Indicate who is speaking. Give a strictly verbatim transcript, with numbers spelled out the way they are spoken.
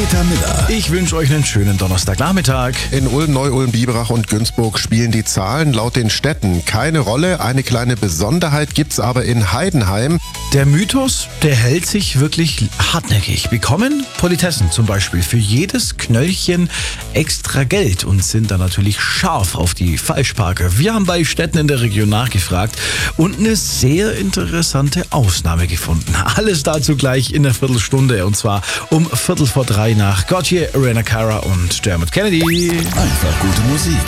Speaker 1: Peter Miller.
Speaker 2: Ich wünsche euch einen schönen Donnerstagnachmittag.
Speaker 3: In Ulm, Neu-Ulm, Biberach und Günzburg spielen die Zahlen laut den Städten keine Rolle. Eine kleine Besonderheit gibt's aber in Heidenheim.
Speaker 2: Der Mythos, der hält sich wirklich hartnäckig. Bekommen Politessen zum Beispiel für jedes Knöllchen extra Geld und sind dann natürlich scharf auf die Falschparker. Wir haben bei Städten in der Region nachgefragt und eine sehr interessante Ausnahme gefunden. Alles dazu gleich in der Viertelstunde und zwar um Viertel vor drei nach Gautier, Rena Cara und Dermot Kennedy.
Speaker 1: Einfach gute Musik.